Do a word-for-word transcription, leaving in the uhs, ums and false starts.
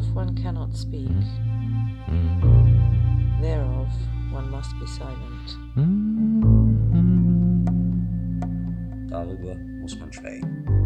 whereof one cannot speak, thereof one must be silent. Darüber muss man schweigen.